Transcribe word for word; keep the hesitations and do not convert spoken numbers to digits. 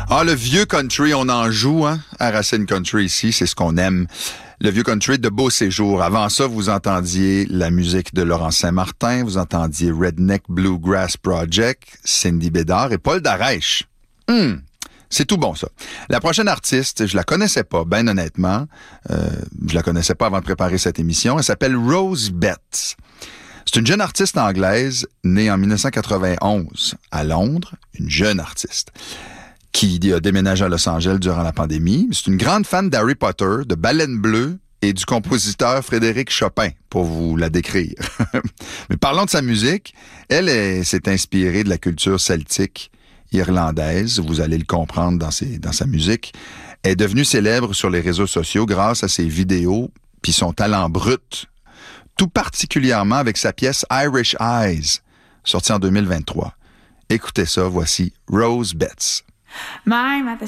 Ah, le vieux country, on en joue, hein, à Racine Country ici, c'est ce qu'on aime. Le vieux country de Beau Séjour. Avant ça, vous entendiez la musique de Laurent Saint-Martin, vous entendiez Redneck Bluegrass Project, Cindy Bédard et Paul Darèche. Hum, c'est tout bon, ça. La prochaine artiste, je la connaissais pas, ben honnêtement. Euh, je la connaissais pas avant de préparer cette émission. Elle s'appelle Rose Betts. C'est une jeune artiste anglaise née en dix-neuf cent quatre-vingt-onze à Londres, une jeune artiste qui a déménagé à Los Angeles durant la pandémie. C'est une grande fan d'Harry Potter, de Baleine Bleue et du compositeur Frédéric Chopin, pour vous la décrire. Mais parlons de sa musique. Elle est, s'est inspirée de la culture celtique irlandaise. Vous allez le comprendre dans, ses, dans sa musique. Elle est devenue célèbre sur les réseaux sociaux grâce à ses vidéos puis son talent brut, tout particulièrement avec sa pièce Irish Eyes, sortie en deux mille vingt-trois. Écoutez ça, voici Rose Betts. My mother